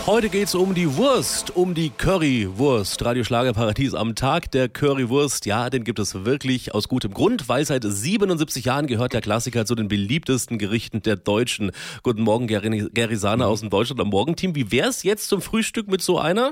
Heute geht's um die Wurst, um die Currywurst. Radio Schlagerparadies am Tag der Currywurst. Ja, den gibt es wirklich aus gutem Grund, weil seit 77 Jahren gehört der Klassiker zu den beliebtesten Gerichten der Deutschen. Guten Morgen, Gary Sahne aus dem Deutschland am Morgenteam. Wie wär's jetzt zum Frühstück mit so einer?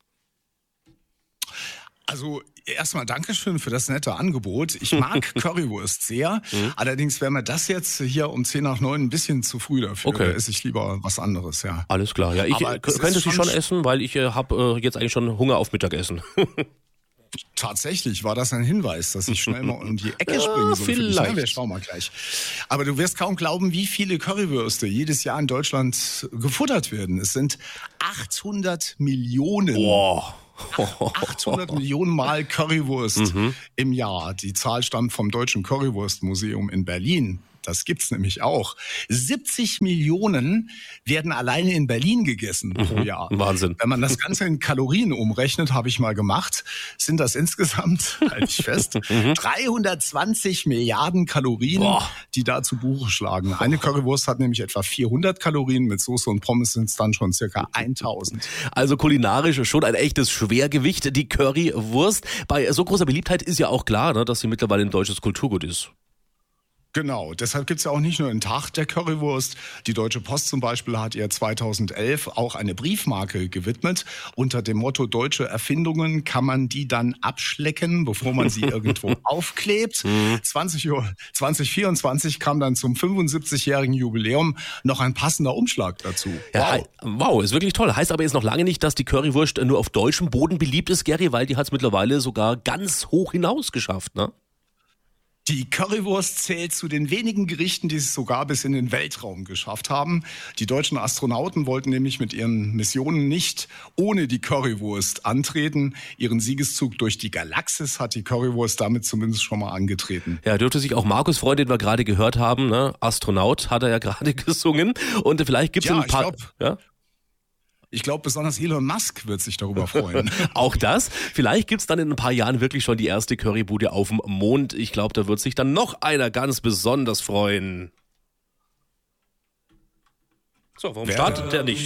Also erstmal Dankeschön für das nette Angebot. Ich mag Currywurst sehr. Allerdings wäre mir das jetzt hier um 10:09 ein bisschen zu früh dafür. Okay. Da esse ich lieber was anderes, ja. Alles klar, ja. Ich könnte sie schon essen, weil ich habe jetzt eigentlich schon Hunger auf Mittagessen. Tatsächlich war das ein Hinweis, dass ich schnell mal um die Ecke springen soll. Vielleicht. Wir schauen mal gleich. Aber du wirst kaum glauben, wie viele Currywürste jedes Jahr in Deutschland gefuttert werden. Es sind 800 Millionen. Boah. 800 Millionen Mal Currywurst im Jahr. Die Zahl stammt vom Deutschen Currywurstmuseum in Berlin. Das gibt's nämlich auch. 70 Millionen werden alleine in Berlin gegessen pro Jahr. Wahnsinn. Wenn man das Ganze in Kalorien umrechnet, habe ich mal gemacht, sind das insgesamt, halte ich fest, 320 Milliarden Kalorien, die da zu Buche schlagen. Eine Currywurst hat nämlich etwa 400 Kalorien, mit Soße und Pommes sind es dann schon circa 1000. Also kulinarisch schon ein echtes Schwergewicht, die Currywurst. Bei so großer Beliebtheit ist ja auch klar, ne, dass sie mittlerweile ein deutsches Kulturgut ist. Genau, deshalb gibt's ja auch nicht nur einen Tag der Currywurst. Die Deutsche Post zum Beispiel hat ihr 2011 auch eine Briefmarke gewidmet. Unter dem Motto Deutsche Erfindungen kann man die dann abschlecken, bevor man sie irgendwo aufklebt. 2024 kam dann zum 75-jährigen Jubiläum noch ein passender Umschlag dazu. Ja, wow, ist wirklich toll. Heißt aber jetzt noch lange nicht, dass die Currywurst nur auf deutschem Boden beliebt ist, Gary, weil die hat's mittlerweile sogar ganz hoch hinaus geschafft, ne? Die Currywurst zählt zu den wenigen Gerichten, die es sogar bis in den Weltraum geschafft haben. Die deutschen Astronauten wollten nämlich mit ihren Missionen nicht ohne die Currywurst antreten. Ihren Siegeszug durch die Galaxis hat die Currywurst damit zumindest schon mal angetreten. Ja, dürfte sich auch Markus freuen, den wir gerade gehört haben, ne? Astronaut hat er ja gerade gesungen. Und vielleicht gibt's ein paar... Ich glaube, besonders Elon Musk wird sich darüber freuen. Auch das. Vielleicht gibt's dann in ein paar Jahren wirklich schon die erste Currybude auf dem Mond. Ich glaube, da wird sich dann noch einer ganz besonders freuen. So, warum startet der nicht?